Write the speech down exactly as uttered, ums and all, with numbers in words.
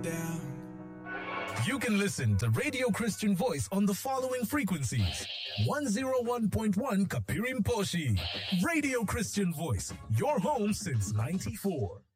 down. You can listen to Radio Christian Voice on the following frequencies. one oh one point one Kapirimposhi. Radio Christian Voice, your home since ninety-four.